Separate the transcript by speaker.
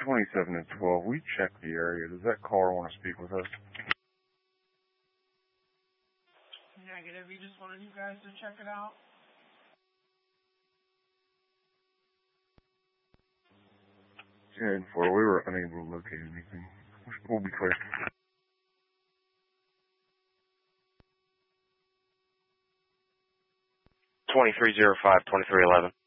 Speaker 1: 27 and 12, we checked the area. Does that caller want to speak with us?
Speaker 2: Negative. We just wanted you guys to check it out.
Speaker 1: 10-4, we were unable to locate anything. We'll be clear.
Speaker 3: 2305, 2311.